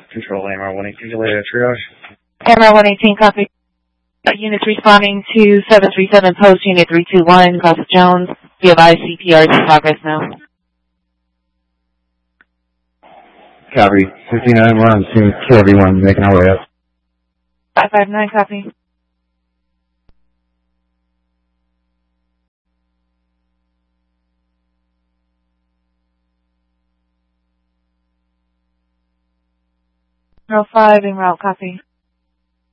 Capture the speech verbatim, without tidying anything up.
Control A M R one eighteen, delay a triage. A M R one eighteen, copy. Units responding to seven three seven post, Unit three two one, Cross Jones. Be advised C P R is in progress now. Copy. fifty-nine, we're on scene. Kill everyone, making our way up. five five nine, copy. zero five, en route, copy.